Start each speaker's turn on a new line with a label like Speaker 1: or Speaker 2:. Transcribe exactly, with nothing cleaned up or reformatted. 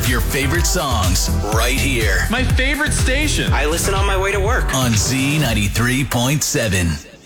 Speaker 1: of your favorite songs right here
Speaker 2: My favorite station.
Speaker 3: I listen on my way to work.
Speaker 1: on Z ninety-three point seven.